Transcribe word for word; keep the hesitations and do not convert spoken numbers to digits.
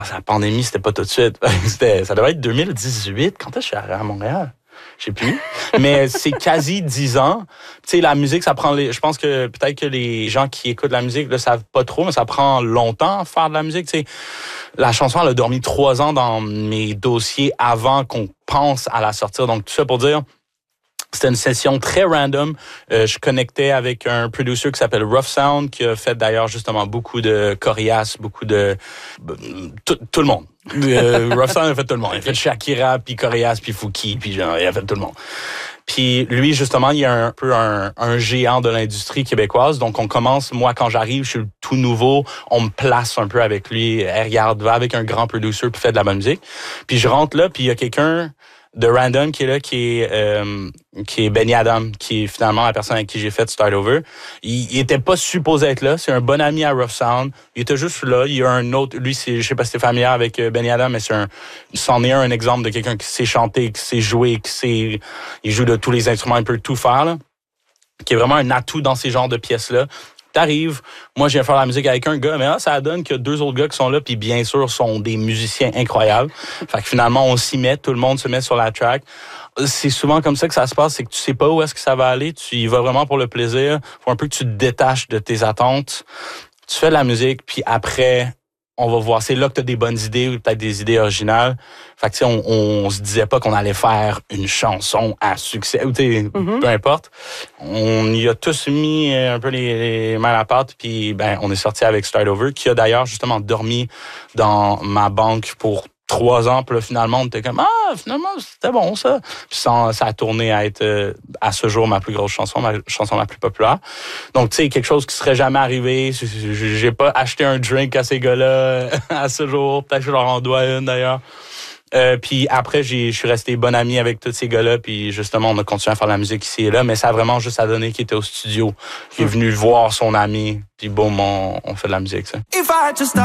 La pandémie, c'était pas tout de suite. C'était, ça devait être deux mille dix-huit. Quand est-ce que je suis arrivé à Montréal? Je sais plus. Mais c'est quasi dix ans. Tu sais, la musique, ça prend... Les, je pense que peut-être que les gens qui écoutent la musique ne le savent pas trop, mais ça prend longtemps à faire de la musique. Tu sais, la chanson, elle a dormi trois ans dans mes dossiers avant qu'on pense à la sortir. Donc, tout ça pour dire... C'était une session très random. Euh, je connectais avec un producer qui s'appelle Rough Sound, qui a fait d'ailleurs justement beaucoup de Corias, beaucoup de... Tout, tout le monde. Euh, Rough Sound a fait tout le monde. Il a fait Shakira, puis Corias, puis Fouki, puis genre, il a fait tout le monde. Puis lui, justement, il est un peu un, un géant de l'industrie québécoise. Donc, on commence, moi, quand j'arrive, je suis tout nouveau, on me place un peu avec lui. Hey, regarde, va avec un grand producer, puis fait de la bonne musique. Puis je rentre là, puis il y a quelqu'un... de random qui est là, qui est euh, qui est Benny Adam, qui est finalement la personne avec qui j'ai fait Start Over. Il, il était pas supposé être là. C'est un bon ami à Rough Sound. Il était juste là. Il y a un autre, lui, c'est, je sais pas si t'es familier avec Benny Adam, mais c'est un, c'en est un, un exemple de quelqu'un qui sait chanter, qui sait jouer, qui sait, il joue de tous les instruments, il peut tout faire, là. Qui est vraiment un atout dans ces genres de pièces-là. T'arrives, moi je viens faire la musique avec un gars, mais là, ça donne que deux autres gars qui sont là, puis bien sûr, sont des musiciens incroyables. Fait que finalement, on s'y met, tout le monde se met sur la track. C'est souvent comme ça que ça se passe, c'est que tu sais pas où est-ce que ça va aller, tu y vas vraiment pour le plaisir. Faut un peu que tu te détaches de tes attentes. Tu fais de la musique, puis après... on va voir, c'est là que tu as des bonnes idées ou peut-être des idées originales. Fait que, tu sais, on, on se disait pas qu'on allait faire une chanson à succès, ou tu sais, mm-hmm. peu importe. On y a tous mis un peu les, les mains à la pâte, puis ben, on est sorti avec Start Over, qui a d'ailleurs justement dormi dans ma banque pour trois ans, puis là, finalement, on était comme, ah, finalement, c'était bon, ça. Puis ça, ça a tourné à être, euh, à ce jour, ma plus grosse chanson, ma chanson la plus populaire. Donc, tu sais, quelque chose qui serait jamais arrivé. J'ai pas acheté un drink à ces gars-là à ce jour. Peut-être que je leur en dois une, d'ailleurs. Euh, puis après, j'ai, je suis resté bon ami avec tous ces gars-là, puis justement, on a continué à faire de la musique ici et là, mais ça a vraiment juste à donner qu'il était au studio, qui est venu voir son ami, puis boum, on, on fait de la musique, ça.